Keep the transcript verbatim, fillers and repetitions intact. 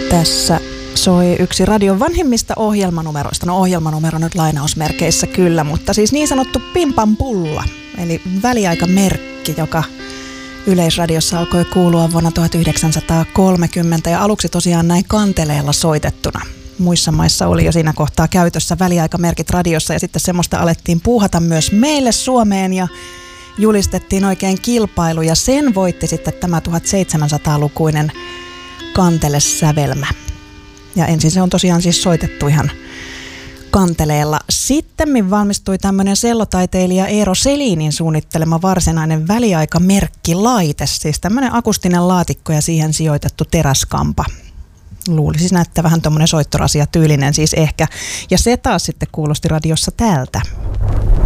Tässä soi yksi radion vanhimmista ohjelmanumeroista. No ohjelmanumero nyt lainausmerkeissä kyllä, mutta siis niin sanottu pimpanpulla, eli väliaikamerkki, joka Yleisradiossa alkoi kuulua vuonna tuhatyhdeksänsataakolmekymmentä ja aluksi tosiaan näin kanteleella soitettuna. Muissa maissa oli jo siinä kohtaa käytössä väliaikamerkit radiossa ja sitten semmoista alettiin puuhata myös meille Suomeen ja julistettiin oikein kilpailu ja sen voitti sitten tämä tuhatseitsemänsataalukuinen kantelesävelmä. Ja ensin se on tosiaan siis soitettu ihan kanteleella. Sittemmin valmistui tämmöinen sellotaiteilija Eero Selinin suunnittelema varsinainen väliaikamerkkilaite, siis tämmöinen akustinen laatikko ja siihen sijoitettu teräskampa. Luulisi näyttää vähän tommoinen soittorasia tyylinen siis ehkä. Ja se taas sitten kuulosti radiossa tältä.